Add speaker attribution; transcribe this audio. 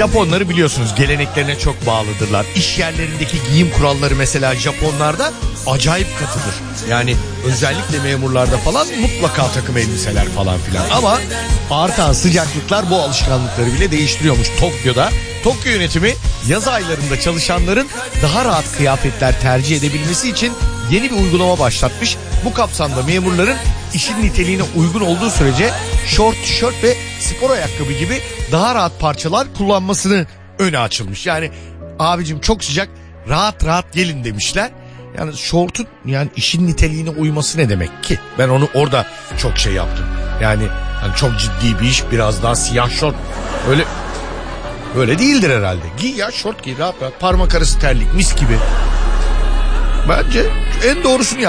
Speaker 1: Japonları biliyorsunuz geleneklerine çok bağlıdırlar. İş yerlerindeki giyim kuralları mesela Japonlarda acayip katıdır. Yani özellikle memurlarda falan mutlaka takım elbiseler falan filan. Ama artan sıcaklıklar bu alışkanlıkları bile değiştiriyormuş Tokyo'da. Tokyo yönetimi yaz aylarında çalışanların daha rahat kıyafetler tercih edebilmesi için yeni bir uygulama başlatmış. Bu kapsamda memurların işin niteliğine uygun olduğu sürece şort, tişört ve spor ayakkabı gibi daha rahat parçalar kullanmasını öne açılmış. Yani abicim çok sıcak, rahat rahat gelin demişler. Yani şortun yani işin niteliğine uyması ne demek ki? Ben onu orada çok şey yaptım. Yani çok ciddi bir iş, biraz daha siyah şort öyle değildir herhalde. Giy ya, şort giy, rahat rahat, parmak arası terlik mis gibi. Bence en doğrusunu yap.